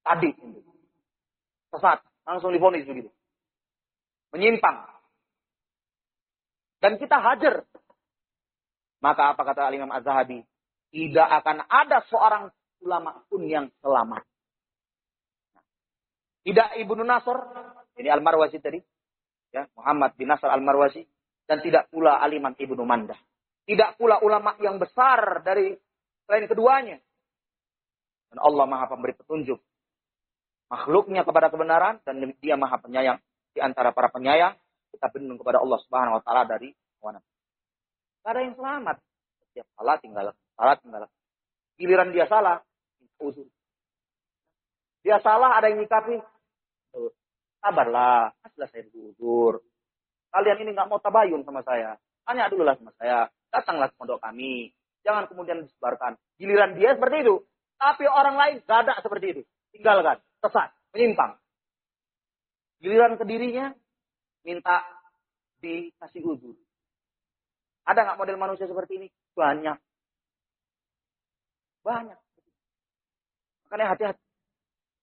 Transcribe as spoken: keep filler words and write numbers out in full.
Tadi. Sesat. Langsung divonis begitu. Menyimpang. Dan kita hajar. Maka apa kata Imam Az-Zahabi? Tidak akan ada seorang ulama pun yang selamat. Tidak Ibnu Nasr, ini Al-Marwazi tadi, ya, Muhammad bin Nasr Al-Marwazi, dan tidak pula Al-Imam Ibnu Mandah. Tidak pula ulama yang besar dari selain keduanya. Dan Allah Maha Pemberi petunjuk makhluknya kepada kebenaran, dan Dia Maha Penyayang di antara para penyayang. Kita berlindung kepada Allah Subhanahu wa taala dari hawa nafsu. Tidak ada yang selamat. Setiap salah tinggal, salah tinggal. Giliran dia salah, uzur. Dia salah, ada yang nyikapi. Sabarlah, kasihlah saya uzur. Kalian ini nggak mau tabayun sama saya. Tanya dulu lah sama saya. Datanglah ke pondok kami. Jangan kemudian disebarkan. Giliran dia seperti itu. Tapi orang lain gak ada seperti itu. Tinggalkan. Sesat. Menyimpang. Giliran ke dirinya, minta dikasih uzur. Ada nggak model manusia seperti ini? Banyak. Banyak. Makanya hati-hati.